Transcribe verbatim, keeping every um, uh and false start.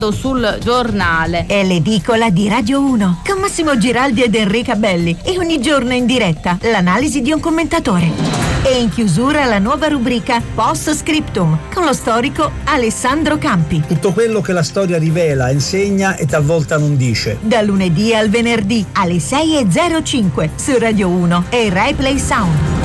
sul giornale. È l'edicola di Radio uno con Massimo Giraldi ed Enrica Belli e ogni giorno in diretta l'analisi di un commentatore. E in chiusura la nuova rubrica Post Scriptum con lo storico Alessandro Campi. Tutto quello che la storia rivela, insegna e talvolta non dice. Da lunedì al venerdì alle sei e zero cinque su Radio uno e Rai Play Sound.